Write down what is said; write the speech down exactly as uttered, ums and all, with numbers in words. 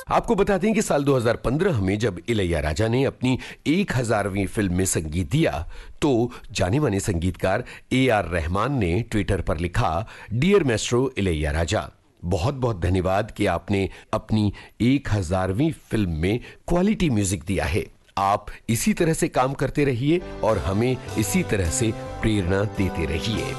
आपको बता दें कि साल दो हज़ार पंद्रह में जब इलैयाराजा ने अपनी एक हज़ारवीं फिल्म में संगीत दिया तो जाने माने संगीतकार ए आर रहमान ने ट्विटर पर लिखा, डियर मैस्ट्रो इलैयाराजा, बहुत बहुत धन्यवाद कि आपने अपनी एक हज़ारवीं फिल्म में क्वालिटी म्यूजिक दिया है। आप इसी तरह से काम करते रहिए और हमें इसी तरह से प्रेरणा देते रहिए।